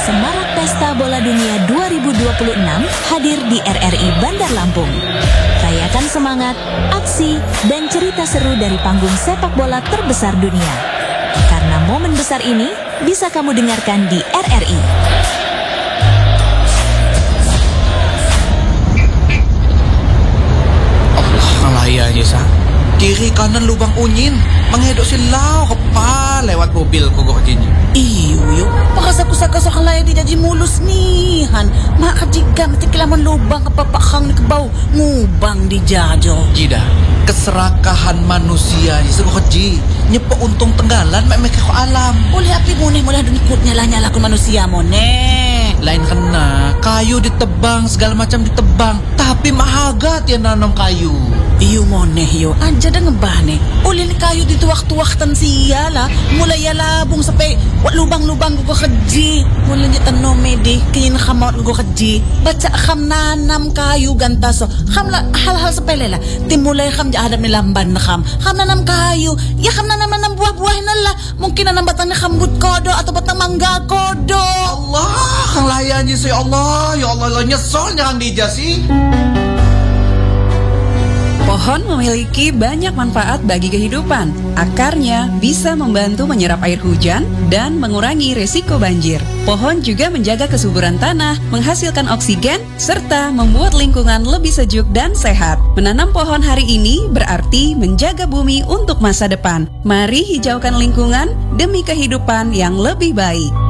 Semarak Pesta Bola Dunia 2026 hadir di RRI Bandar Lampung. Rayakan semangat, aksi, dan cerita seru dari panggung sepak bola terbesar dunia. Karena momen besar ini bisa kamu dengarkan di RRI. Allah, ngalaya aja, Sa. Kiri kanan lubang unyin, menghedok silau kepa lewat mobil kogok jini. Iyo, pakasako-sako sa kalaya di jaji mulus nihan. Makadigang tikilaman lubang kapapakang ni kebaw, ngubang di jajo. Jida, keserakahan manusia ya sego keji. Nyepo untung tenggalan mek ko alam. Uli api mo mula dun ikut nyala-nyala kun manusia mo ne. Lain kena, kayu ditebang, segala macam ditebang, tapi mahagat ya nanam kayu. Iyo mo ne, yo. Anja da ngebah ne. Uli ni kayu dito waktu-waktan siya la. Mula yalabong sa pe, lubang-lubang gugo kaji. Mula niya tanong medi, kinin kamot gugo kaji. Baca kam nanam kayu gantaso. Kam la hal-hal sa pelela. Timulay kam di adam nilamban na kam. Kam nanam kayu. Ya kam nanam buah-buah na la. Mungkin nanam batang na kambut kodo atau batang mangga kodo. Allah, kang layannya sih Allah. Ya Allah, nyesol nyang dijasi. Pohon memiliki banyak manfaat bagi kehidupan. Akarnya bisa membantu menyerap air hujan dan mengurangi resiko banjir. Pohon juga menjaga kesuburan tanah, menghasilkan oksigen, serta membuat lingkungan lebih sejuk dan sehat. Menanam pohon hari ini berarti menjaga bumi untuk masa depan. Mari hijaukan lingkungan demi kehidupan yang lebih baik.